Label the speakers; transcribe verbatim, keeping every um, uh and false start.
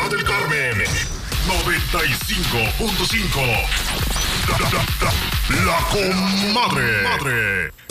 Speaker 1: Playa del Carmen, noventa y cinco punto cinco. La, la, la, la comadre. Madre.